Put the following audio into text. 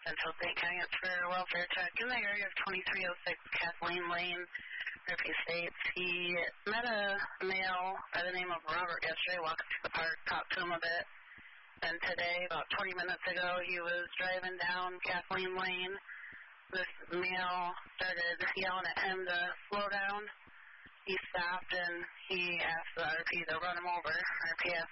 Central St. Catharines for welfare check in the area of 2306 Kathleen Lane, Murphy Estates. He met a male by the name of Robert yesterday, walking through the park, talked to him a bit. And today, about 20 minutes ago, he was driving down Kathleen Lane. This male started yelling at him to slow down. He stopped and he asked the RP to run him over. RP asked